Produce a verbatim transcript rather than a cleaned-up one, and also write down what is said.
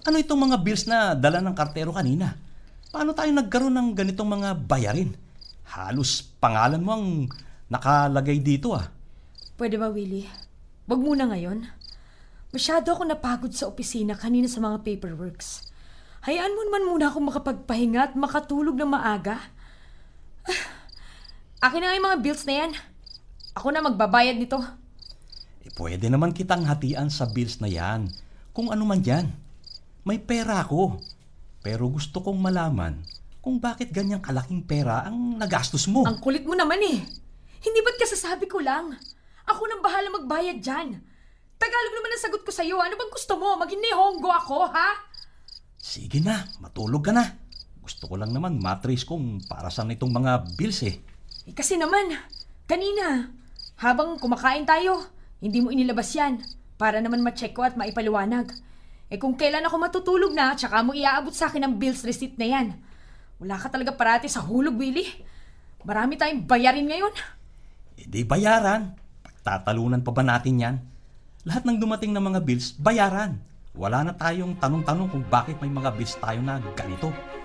Ano itong mga bills na dala ng kartero kanina? Paano tayo nagkaroon ng ganitong mga bayarin? Halos pangalan mo ang nakalagay dito ah. Pwede ba, Willie? Wag muna ngayon. Masyado ako napagod sa opisina kanina sa mga paperworks. Hayaan mo naman muna akong makapagpahinga at makatulog ng maaga. Akin na nga yung mga bills na yan. Ako na magbabayad nito. Eh, pwede naman kitang hatian sa bills na yan. Kung ano man yan. May pera ako. Pero gusto kong malaman kung bakit ganyang kalaking pera ang nagastos mo. Ang kulit mo naman eh. Hindi ba't kasasabi ko lang? Ako nang bahala magbayad dyan. Tagalog naman ang sagot ko sa'yo. Ano bang gusto mo? Maging nihongo ako, ha? Sige na, matulog ka na. Gusto ko lang naman matrace kung para saan itong mga bills eh. Eh kasi naman, kanina, habang kumakain tayo, hindi mo inilabas yan para naman ma-check ko at maipaliwanag. Eh kung kailan ako matutulog na, tsaka mo iaabot sa akin ang bills receipt na yan. Wala ka talaga parati sa hulog, Willie. Marami tayong bayarin ngayon. Eh di bayaran. Pagtatalunan pa ba natin yan? Lahat ng dumating na mga bills, bayaran. Wala na tayong tanong-tanong kung bakit may mga bills tayo na ganito.